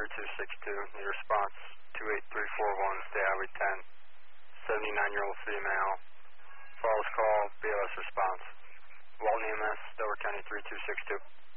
3262. Need response 28341, State Highway 10. 79-year-old female. Falls call, BLS response. Walton EMS, Delaware County 3262.